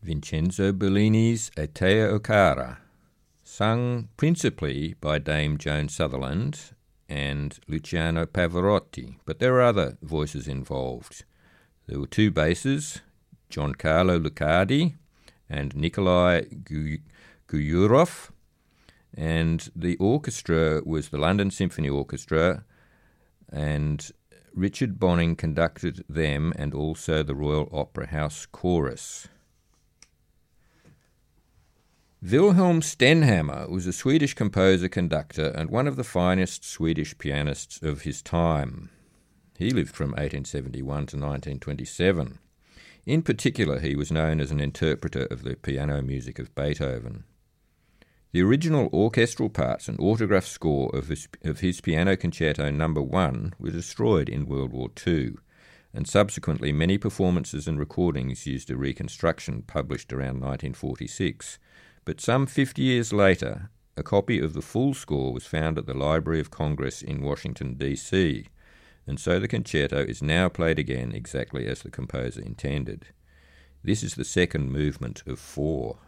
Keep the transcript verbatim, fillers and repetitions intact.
Vincenzo Bellini's Atea Ocara, sung principally by Dame Joan Sutherland and Luciano Pavarotti, but there are other voices involved. There were two basses, Giancarlo Lucardi and Nikolai Guyurov, and the orchestra was the London Symphony Orchestra, and Richard Bonning conducted them and also the Royal Opera House Chorus. Wilhelm Stenhammar was a Swedish composer, conductor, and one of the finest Swedish pianists of his time. He lived from eighteen seventy-one to nineteen twenty-seven. In particular, he was known as an interpreter of the piano music of Beethoven. The original orchestral parts and autograph score of his, of his Piano Concerto Number One were destroyed in World War Two, and subsequently many performances and recordings used a reconstruction published around nineteen forty-six. But some fifty years later, a copy of the full score was found at the Library of Congress in Washington, D C, and so the concerto is now played again exactly as the composer intended. This is the second movement of four.